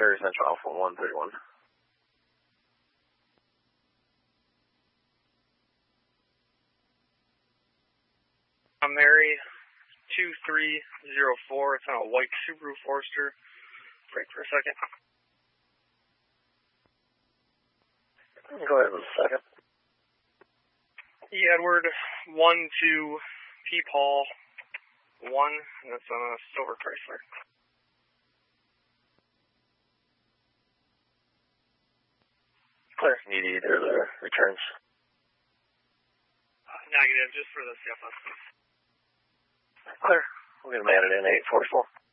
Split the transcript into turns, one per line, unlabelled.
Prairie Central Alpha 131.
Mary 2304. It's on a white Subaru Forester. Break for a second.
Go ahead with a second.
E. Edward 12 P. Paul 1, and that's on a silver Chrysler.
Clear. Need either of the returns?
Negative, just for the CFS.
Clear. We're going to man it in 844.